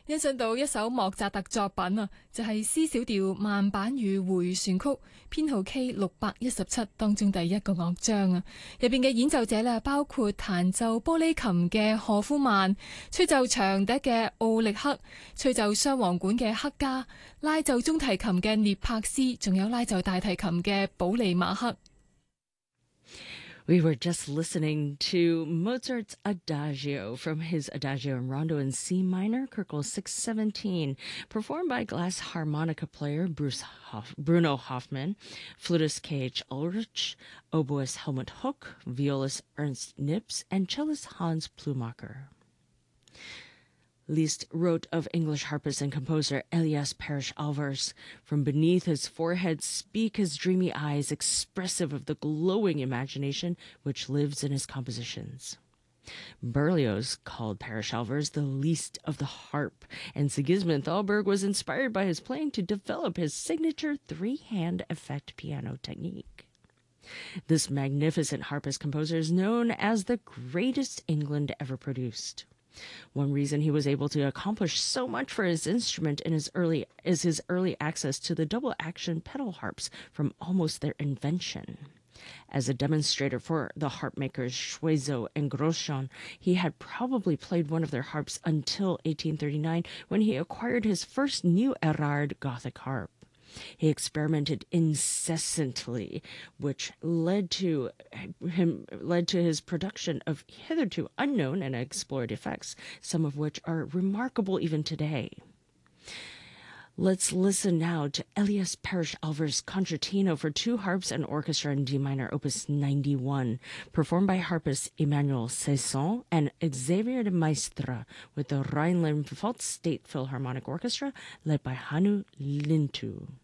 欣賞到一首莫扎特作品啊，就係 C 小調慢板與迴旋曲，編號 K617當中第一個樂章啊。入邊嘅演奏者咧，包括彈奏玻璃琴嘅賀夫曼、吹奏長笛嘅奧力克、吹奏雙簧管嘅克加、拉奏中提琴嘅涅柏斯，仲有拉奏大提琴嘅保利馬克。 We were just listening to Mozart's Adagio from his Adagio and Rondo in C minor, Köchel 617, performed by glass harmonica player Bruno Hoffmann, flutist K.H. Ulrich, oboist Helmut Hook, violist Ernst Nips, and cellist Hans Plumacher. Liszt wrote of English harpist and composer Elias Parrish Alvars, "From beneath his forehead speak his dreamy eyes, expressive of the glowing imagination which lives in his compositions." Berlioz called Parrish Alvars the Liszt of the harp, and Sigismund Thalberg was inspired by his playing to develop his signature three-hand effect piano technique. This magnificent harpist composer is known as the greatest England ever produced. One reason he was able to accomplish so much for his instrument is his early access to the double-action pedal harps from almost their invention. As a demonstrator for the harp makers Schwezo and Grosjean, he had probably played one of their harps until 1839, when he acquired his first new Erard Gothic harp. He experimented incessantly, which led to his production of hitherto unknown and explored effects, some of which are remarkable even today. Let's listen now to Elias Parrish Alvars' Concertino for two harps and orchestra in D minor, opus 91, performed by harpist Emmanuel Cesson and Xavier de Maistre with the Rhineland-Pfalz State Philharmonic Orchestra, led by Hannu Lintu.